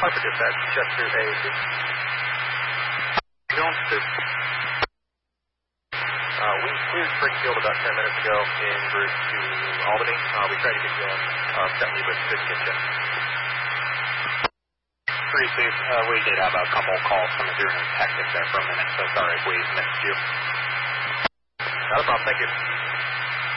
Piper Dispatch, Chester AAC. Jones 2. We cleared Springfield about 10 minutes ago en route to Albany. We tried to get you on Stephanie, but couldn't get you. 3 Steve, we did have a couple calls coming through and it was hectic there for a minute, so sorry if we missed you. Not a problem, thank you.